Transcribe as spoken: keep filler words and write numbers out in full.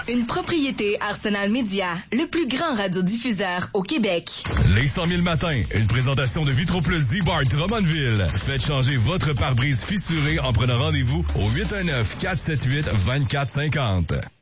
Une propriété Arsenal Média, le plus grand radiodiffuseur au Québec. Les cent mille matins, une présentation de Vitroplus Z-Bar Drummondville. Faites changer votre pare-brise fissuré en prenant rendez-vous au huit un neuf, quatre sept huit, deux quatre cinq zéro.